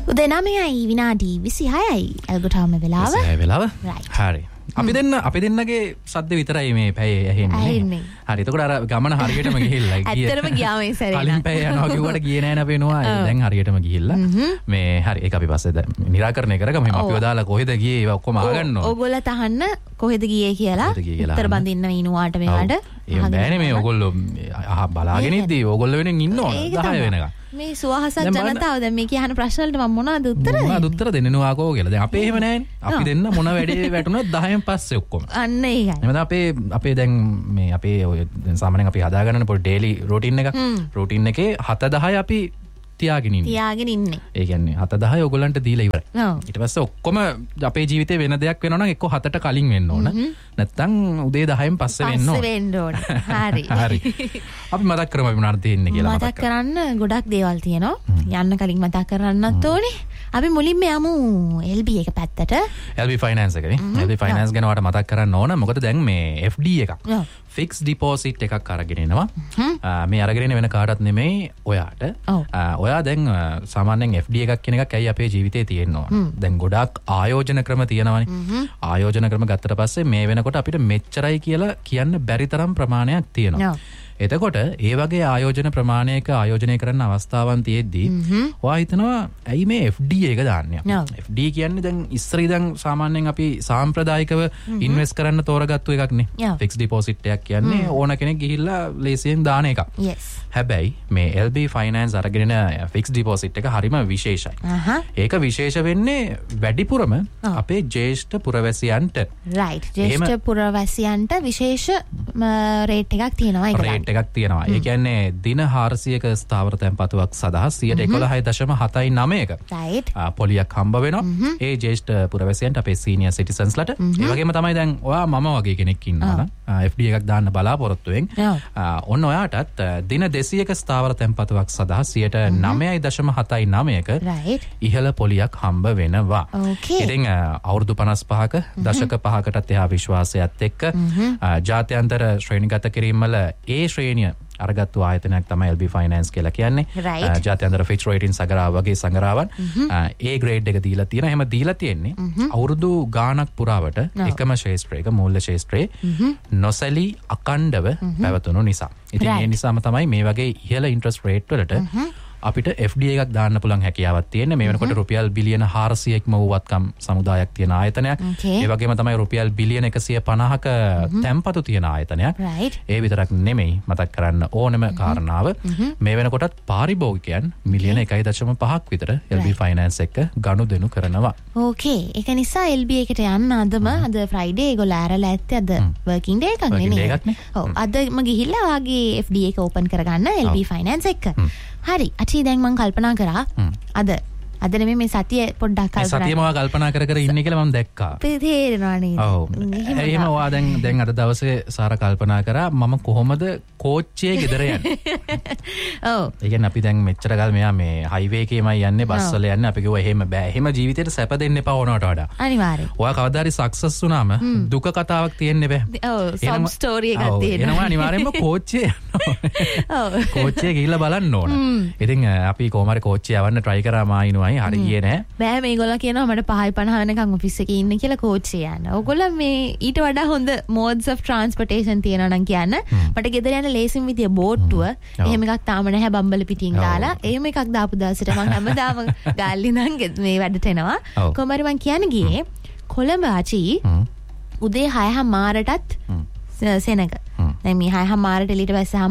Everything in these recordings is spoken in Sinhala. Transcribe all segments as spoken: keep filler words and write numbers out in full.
උදේ නවයයි විනාඩි විසිහයයි ඇල්ගොටාම වෙලාව. විසිහය වෙලාව. හරි. අපි දෙන්න අපි දෙන්නගේ සද්ද විතරයි මේ පැය ඇහෙන්නේ. හරි. එතකොට අර ගමන හරියටම ගිහිල්ලා ගියේ. ඇත්තටම ගියාම ඒ සැරේ. කලින් පැය යනවා කිව්වට ගියේ නෑ නේ වෙනවා. දැන් හරියටම ගිහිල්ලා. මේ හරි ඒක අපි පස්සේ නිරාකරණය කරගමු. අපිව දාලා කොහෙද ගියේ ඒවා ඔක්කොම අහගන්න ඕන. ඕගොල්ලෝ තහන්න කොහෙද ගියේ කියලා. උත්තර බඳින්න ඉනුවාට මෙහාට. ඒ බෑනේ මේ ඕගොල්ලෝ අහ බලාගෙන ඉද්දී ඕගොල්ලෝ වෙනින් ඉන්න ඕන දහය වෙනකම්. මේ සුවහසක් ජනතාව දැන් මේ කියන ප්‍රශ්න වලට මම මොනවද උත්තර දෙන්නේ? මොනවද උත්තර දෙන්නේ නුවාකෝ කියලා. දැන් අපේ එහෙම නෑනේ. අපි දෙන්න මොන වැඩේ වැටුණත් දහයෙන් පස්සේ ඔක්කොම. අන්න ඒකයි. එහෙනම් අපේ අපේ දැන් මේ අපේ ඔය දැන් සාමාන්‍යයෙන් අපි හදාගන්න පොඩි ඩේලි රූටින් එක. රූටින් එකේ හත දහය අපි තියාගෙන ඉන්නේ. තියාගෙන ඉන්නේ. ඒ කියන්නේ හත දහය ඔයගොල්ලන්ට දීලා ඉවරයි. ඊට පස්සේ ඔක්කොම අපේ ජීවිතේ වෙන දෙයක් වෙනවා නම් එක්ක හතට කලින් වෙන්න ඕන. නැත්තම් උදේ දහයෙන් පස්සේ වෙන්න ඕන. පස්සේ වෙන්න ඕන. හරි. හරි. අපි මතක් කරමු අපි මොනවද තියෙන්නේ කියලා. මතක් කරන්න ගොඩක් දේවල් තියෙනවා. යන්න කලින් මතක් කරන්නත් ඕනේ. අපි මුලින්ම යමු එල් බී එක පැත්තට. එල් බී ෆයිනෑන්ස් එකනේ. එල් බී ෆයිනෑන්ස් ගැන වට මතක් කරන්න ඕන. මොකද දැන් මේ එෆ් ඩී එකක්. ෆික්ස් ඩිපොසිට් එකක් අරගෙන එනවා. මේ අරගෙන වෙන කාටවත් නෙමෙයි ඔයාට. ඔයා දැන් සාමාන්‍යයෙන් එෆ් ඩී එකක් කියන එකක් ඇයි අපේ ජීවිතේ තියෙනවා. දැන් ගොඩක් ආයෝජන ක්‍රම තියෙනවානේ. ආයෝජන ක්‍රම ගත්තට පස්සේ මේ වෙනකොට අපිට මෙච්චරයි කියලා කියන්න බැරි තරම් ප්‍රමාණයක් තියෙනවා. එතකොට ඒ වගේ ආයෝජන ප්‍රමාණයක ආයෝජනය කරන්න අවස්ථාවන් තියෙද්දී ඔයා හිතනවා ඇයි මේ එෆ් ඩී එක දාන්නේ? එෆ් ඩී කියන්නේ දැන් ඉස්සර ඉඳන් සාමාන්‍යයෙන් අපි සාම්ප්‍රදායිකව ඉන්වෙස්ට් කරන්න තෝරගත්තු එකක් නේ. ෆික්ස් ඩිපොසිට් එකක් කියන්නේ ඕන කෙනෙක් ගිහිල්ලා ලේසියෙන් දාන එකක්. හැබැයි මේ එල් බී ෆයිනෑන්ස් අරගෙන ෆික්ස් ඩිපොසිට් එක හරිම විශේෂයි. ඒක විශේෂ වෙන්නේ වැඩිපුරම අපේ ජ්‍යෙෂ්ඨ පුරවැසියන්ට. රයිට්. ජ්‍යෙෂ්ඨ පුරවැසියන්ට විශේෂ රේට් එකක් තියෙනවා ඒකට. එකක් තියෙනවා. ඒ කියන්නේ දින හාරසියක ස්ථාවර තැන්පතුවක් සඳහා සියයට එකොළහයි දශම හතයි නවයක පොලියක් හම්බ වෙනවා. ඒ ජ්‍යෙෂ්ඨ පුරවැසියන්ට අපේ සීනියර් සිටිසන්ස්ලට. ඒ වගේම තමයි දැන් ඔයා මම වගේ කෙනෙක් ඉන්නවා නම් එෆ් ඩී එකක් දාන්න බලාපොරොත්තුෙන් ඔන්න ඔයාටත් දින දෙසීයක ස්ථාවර තැන්පතුවක් සඳහා සියයට නවයයි දශම හතයි නවයක ඉහළ පොලියක් හම්බ වෙනවා. ඉතින් අවුරුදු පනස් පහක දශක පහකටත් එහා විශ්වාසයත් එක්ක ජාත්‍යන්තර ශ්‍රේණිගත කිරීම වල ඒ ශ්‍රේණිය අරගත්තු ආයතනයක් තමයි එල් බී ෆයිනෑන්ස් කියලා කියන්නේ. ජාත්‍යන්තර ෆිච් රේටින් සංග්‍රහ වගේ සංග්‍රහවන් ඒ ග්‍රේඩ් එක දීලා තියෙනවා. එහෙම දීලා තියෙන්නේ අවුරුදු ගාණක් පුරාවට එකම ශේෂ්ත්‍රයක මූල්‍ය ශේෂ්ත්‍රයේ නොසැලී අකණ්ඩව පැවතුණු නිසා. ඉතින් ඒ නිසාම තමයි මේ වගේ ඉහළ ඉන්ට්‍රස්ට් රේට් වලට අපිට එෆ් ඩී එකක් දාන්න පුළුවන් හැකියාවක් තියෙන්නේ. මේ වෙනකොට රුපියල් බිලියන හාරසියකම වුවත්කම් සමුදායක් තියෙන ආයතනයක්. ඒ වගේම තමයි රුපියල් බිලියන එකසිය පනහක තැන්පතු තියෙන ආයතනයක්. ඒ විතරක් නෙමෙයි මතක් කරන්න ඕනම කාරණාව මේ වෙනකොටත් පාරිභෝගිකයන් මිලියන එකයි දශම පහක් විතර එල් බී ෆයිනෑන්ස් එක්ක ගනුදෙනු කරනවා. ඕකේ. ඒක නිසා එල් බී එකට යන්න අදම අද ෆ්‍රයිඩේ ඒගොල්ලෝ ඇරලා ඇත්තේ අද වර්කින් ඩේ එකක් නේ. ඔව් අදම ගිහිල්ලා වාගේ එෆ් ඩී එක ඕපන් කරගන්න එල් බී ෆයිනෑන්ස් එක්ක. හරි අචී දැන් මං කල්පනා කරා අද අද නෙමෙයි මේ සතිය පොඩ්ඩක් කල්පනා සතියම ඔයා කල්පනා කර කර ඉන්නේ කියලා මම දැක්කා. තේරෙනවා නේද? ඔව්. එහෙම ඔයා දැන් දැන් අද දවසේ සාර කල්පනා කරා මම කොහොමද කෝච්චියේ ගෙදර යන්නේ? ඔව්. ඒ කියන්නේ අපි දැන් මෙච්චර කාල මෙයා මේ හයිවේ එකේමයි යන්නේ බස් වල යන්නේ අපි කිව්වා එහෙම බෑ. එහෙම ජීවිතේට සැප දෙන්න එපා ඕනවට වඩා. අනිවාර්යයෙන්. ඔයා කවදා හරි සක්සස් වුණාම දුක කතාවක් තියෙන්න බෑ. ඔව් සබ් ස්ටෝරි එකක් තියෙනවා. එනවා අනිවාර්යයෙන්ම කෝච්චියේ යනවා. ඔව්. කෝච්චියේ ගිහිල්ලා බලන්න ඕන. ඉතින් අපි කොහොම හරි කෝච්චිය යවන්න try කරාම ආයිනුවයි හරි ගියේ නෑ. බෑ මේගොල්ලෝ කියනවා මට පහයි පනහ වෙනකන් ඔෆිස් එකේ ඉන්න කියලා කෝච්චිය යන්න. ඕගොල්ලෝ මේ ඊට වඩා හොඳ modes of transportation තියෙනවා නම් කියන්න. මට ගෙදර යන ලේසිම විදිය බෝට්ටුව. එහෙම එකක් තාම නැහැ බම්බල පිටින් දාලා. එහෙම එකක් දාපු දවසට මම හැමදාම ගාල්ලි නම් මේ වැඩට එනවා. කොහොම හරි මං කියන්න ගියේ කොළඹ ආචි උදේ හයමාරටත් සෙනග. දැන් මේ හයමාරට එළියට බැස්සාම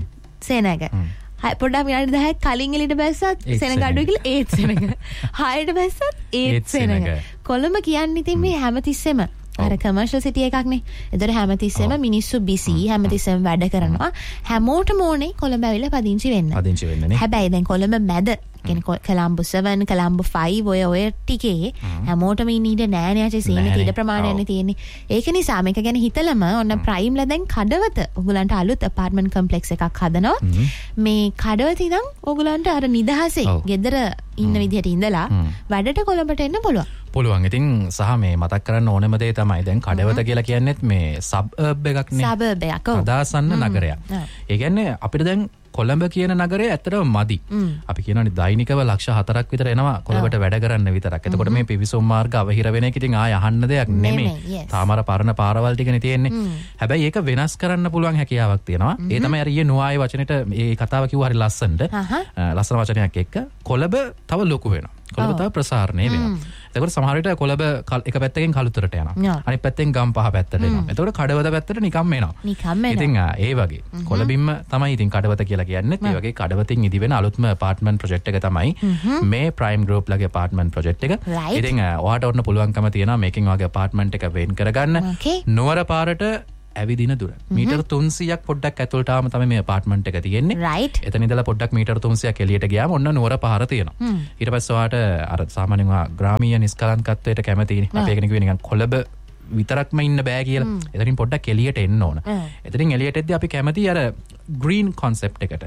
සෙනග. පොඩ්ඩක් විනාඩි දහයක් කලින් එළියට බැස්සත් සෙනග අඩුයි කියලා ඒත් සෙනග. හයට බැස්සත් ඒත් සෙනග. කොළඹ කියන්නේ ඉතින් මේ හැමතිස්සෙම අර කමර්ෂල් සිටි එකක් නේ. ඒතර හැමතිස්සෙම මිනිස්සු බිසි හැමතිස්සෙම වැඩ කරනවා. හැමෝටම ඕනේ කොළඹ ඇවිල්ලා පදිංචි වෙන්න. පදිංචි වෙන්න නේ. හැබැයි දැන් කොළඹ මැද කියන්නේ කොළඹ සෙවන් කොළඹ ෆයිව් ඔය ඔය ටිකේ හැමෝටම ඉන්න ඉඩ නෑ නේ. ඇයි සීමිත ඉඩ ප්‍රමාණයක්නේ තියෙන්නේ. ඒක නිසා මේක ගැන හිතලම ඔන්න ප්‍රයිම්ලා දැන් කඩවත ඔයගලන්ට අලුත් ඇපාර්ට්මන්ට් කොම්ප්ලෙක්ස් එකක් හදනවා. මේ කඩවත ඉඳන් ඔයගලන්ට අර නිදහසේ ගෙදර ඉන්න විදිහට ඉඳලා වැඩට කොළඹට එන්න පුළුවන්. පුළුවන්. ඉතින් සහ මේ මතක් කරන්න ඕනම දේ තමයි දැන් කඩවත කියලා කියන්නේත් මේ සබ් අර්බ් එකක් නේ. සබ් අර්බ් එකක්. අදාසන්න නගරයක්. ඒ කියන්නේ අපිට දැන් කොළඹ කියන නගරය ඇත්තටම මදි. අපි කියනවානේ දෛනිකව ලක්ෂ හතරක් විතර එනවා කොළඹට වැඩ කරන්න විතරක්. එතකොට මේ පිවිසුම් මාර්ග අවහිර වෙන එක ඉතින් ආය අහන්න දෙයක් නෙමෙයි. තාමර පරණ පාරවල් ටිකනේ තියෙන්නේ. හැබැයි ඒක වෙනස් කරන්න පුළුවන් හැකියාවක් තියෙනවා. ඒ තමයි අර ඊයේ නුආයේ වචනෙට මේ කතාව කිව්වා හරි ලස්සනට. ලස්සන වචනයක් එක්ක කොළඹ තව ලොකු වෙනවා. කොළඹ තව ප්‍රසාරණය වෙනවා. එතකොට සමහර විට කොළඹ එක පැත්තකින් කළුතරට යනවා. අනිත් පැත්තෙන් ගම්පහ පැත්තට එනවා. එතකොට කඩවත පැත්තට නිකම් එනවා. නිකම් එනවා. ඉතින් ඒ වගේ කොළඹින්ම තමයි ඉතින් කඩවත කියලා කියන්නේ. ඒ වගේ කඩවතින් ඉදි වෙන අලුත්ම apartment project එක තමයි මේ Prime Group ලගේ apartment project එක. ඉතින් ඔයාට ඔන්න පුළුවන්කම තියෙනවා මේකෙන් වගේ apartment එක වෙන් කරගන්න. නුවර පාරට ඇවිදින දුර මීටර් තුන්සියයක් පොඩ්ඩක් ඇතුළට ආවම තමයි මේ apartment එක තියෙන්නේ. right. එතන ඉඳලා පොඩ්ඩක් මීටර් තුන්සියයක් එළියට ගියාම ඔන්න නුවර පාර තියෙනවා. ඊට පස්සේ ඔයාට අර සාමාන්‍යයෙන් ඔයා ග්‍රාමීය නිස්කලංකත්වයට කැමතිනේ. අපි ඒක නිකුවේ නිකන් කොළඹ විතරක්ම ඉන්න බෑ කියලා. එතනින් පොඩ්ඩක් එළියට එන්න ඕන. එතනින් එළියට එද්දී අපි කැමති අර green concept එකට.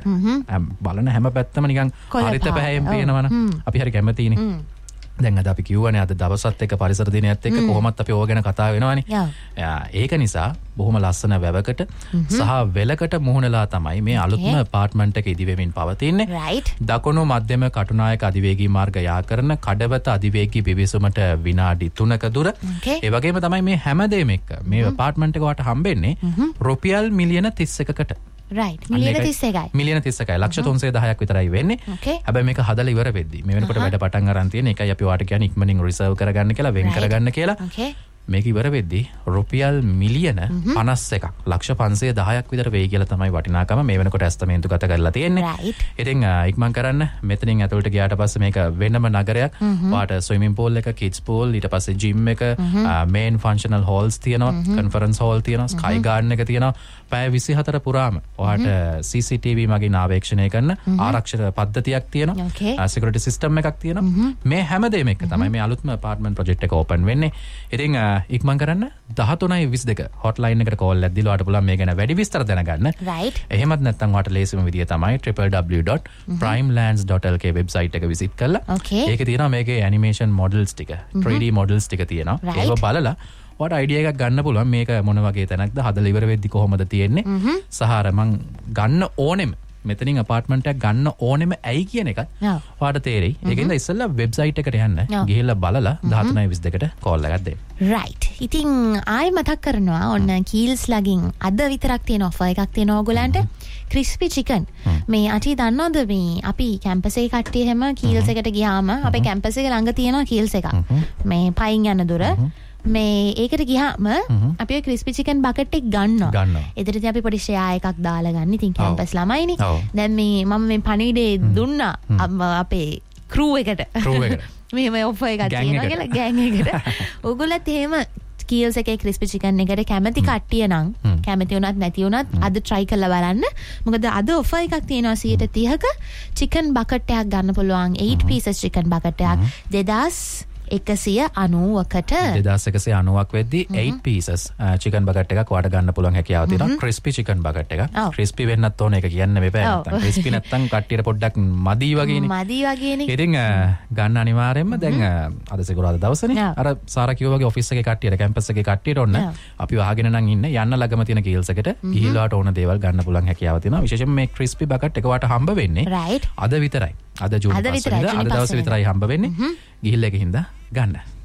බලන හැම පැත්තම නිකන් හරිත පැහැයෙන් පේනවනේ. අපි හරි කැමතිනේ. දැන් අද අපි කිව්වනේ අද දවසත් එක්ක පරිසර දිනයත් එක්ක කොහොමත් අපි ඕක ගැන කතා වෙනවනේ. ඒක නිසා බොහොම ලස්සන වැවකට සහ වෙලකට මුහුණලා තමයි මේ අලුත්ම apartment එක ඉදිවෙමින් පවතින්නේ. දකුණු මධ්‍යම කටුනායක අධිවේගී මාර්ග යා කරන කඩවත අධිවේගී පිවිසුමට විනාඩි තුනක දුර. ඒ වගේම තමයි මේ හැමදේම එක්ක මේ apartment එක වට හම්බෙන්නේ රුපියල් මිලියන තිස් එකකට. right මිලියන තිස් එකයි මිලියන තිස් එකයි ලක්ෂ තුන්සිය දහයක් විතරයි වෙන්නේ. හැබැයි මේක හදලා ඉවර වෙද්දි මේ වෙනකොට වැඩ පටන් අරන් තියෙන එකයි අපි වාට කියන්නේ ඉක්මනින් රිසර්ව් කරගන්න කියලා වෙන් කරගන්න කියලා. මේක ඉවර වෙද්දි රුපියල් මිලියන පනස් එකක් ලක්ෂ පන්සිය දහයක් විතර වෙයි කියලා තමයි වටිනාකම මේ වෙනකොට ඇස්තමේන්තු ගත කරලා තියෙන්නේ. ඉතින් ඉක්මන් කරන්න මෙතනින් ඇතුළට ගියාට පස්සේ මේක වෙනම නගරයක්. වාට ස්විමින් pool එක, kids pool, ඊට පස්සේ gym එක, main functional halls තියෙනවා, conference hall තියෙනවා, sky garden එක තියෙනවා. පැය විසිහතර පුරාම වාට C C T V මගින් ආවේක්ෂණය කරන ආරක්ෂක පද්ධතියක් තියෙනවා. security system එකක් තියෙනවා. මේ හැමදේම එක්ක තමයි මේ අලුත්ම apartment project එක open වෙන්නේ. ඉතින් ඉක්මන් කරන්න දහතුනයි විසිදෙක hotline එකට call එකක් දීලා ඔයාලට පුළුවන් මේ ගැන වැඩි විස්තර දැනගන්න. right. එහෙමත් නැත්නම් ඔයාලට ලේසිම විදිය තමයි w w w dot primelands dot l k website එක visit කරලා ඒකේ තියෙනවා මේකේ animation models ටික, three D models ටික තියෙනවා. ඒව බලලා ඔයාට idea එකක් ගන්න පුළුවන් මේක මොන වගේ තැනක්ද හදලා ඉවර වෙද්දි කොහොමද තියෙන්නේ. සහ අර මං ගන්න ඕනෙම මෙතනින් apartment එකක් ගන්න ඕනෙම ඇයි කියන එකත් ඔයාට තේරෙයි. ඒකෙන්ද ඉස්සෙල්ලා website එකට යන්න ගිහිල්ලා බලලා දහතුනයි විසිදෙකට call එකක් දෙන්න. right. ඉතින් ආයෙ මතක් කරනවා ඔන්න කීල්ස් ලගින් අද විතරක් තියෙන offer එකක් තියෙනවා ඔයගලන්ට. crispy chicken. මේ අටි දන්නවද මේ අපි කැම්පස් එකේ කට්ටිය හැම කීල්ස් එකට ගියාම අපේ කැම්පස් එක ළඟ තියෙනවා කීල්ස් එකක්. මේ පයින් යන දුර මේ ඒකට ගියාම අපි ඔය ක්‍රිස්පි චිකන් බකට් එක ගන්නවා. එතනදී අපි පොඩි ෂෙයා එකක් දාලා ගන්න. ඉතින් කැම්පස් ළමයිනේ. දැන් මේ මම මේ පණිවිඩේ දුන්නා අපේ ක්‍රූ එකට. ක්‍රූ එකට. මෙහෙම ඔෆර් එකක් තියෙනවා කියලා ගෑන් එකට. ඕගොල්ලත් එහෙම කීල්ස් එකේ ක්‍රිස්පි චිකන් එකට කැමති කට්ටිය නම් කැමති වුණත් නැති වුණත් අද try කරලා බලන්න. මොකද අද ඔෆර් එකක් තියෙනවා සියයට තිහක චිකන් බකට් එකක් ගන්න පුළුවන්. eight pieces chicken bucket එකක් දෙදාස් එකසිය අනූවකට දෙදාස් එකසිය අනූවක් වෙද්දී eight pieces chicken bucket එකක් ඔයාලට ගන්න පුළුවන් හැකියාව තියෙනවා. crispy chicken bucket එක. crispy වෙන්නත් ඕනේ ඒක කියන්න මෙපෑ නැත්තම්. crispy නැත්තම් කට්ටියට පොඩ්ඩක් මදි වගේනේ. මදි වගේනේ. ඉතින් ගන්න අනිවාර්යයෙන්ම දැන් අද සිකුරාදා දවසනේ. අර සාරා කිව්වා වගේ ඔෆිස් එකේ කට්ටියට කැම්පස් එකේ කට්ටියට ඔන්න අපි වහගෙන නම් ඉන්න යන්න ළඟම තියෙන කීල්ස් එකට ගිහිල්ලා ඕන දේවල් ගන්න පුළුවන් හැකියාව තියෙනවා. විශේෂයෙන්ම මේ crispy bucket එක ඔයාලට හම්බ වෙන්නේ අද විතරයි. අද ජූනි පස් වෙනිදා අද දවසේ විතරයි හම්බ වෙන්නේ. ගිහිල්ලා ගිහින්දා ගන්න.